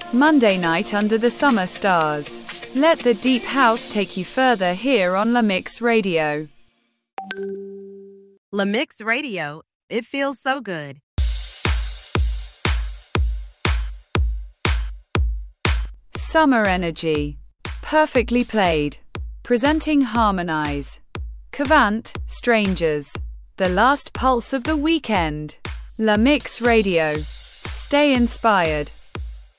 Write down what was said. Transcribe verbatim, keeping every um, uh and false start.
Monday night under the summer stars. Let the deep house take you further here on La Mix Radio. La Mix Radio. It feels so good. Summer Energy. Perfectly played. Presenting Harmonize. Cavant, Strangers. The last pulse of the weekend. La Mix Radio. Stay inspired.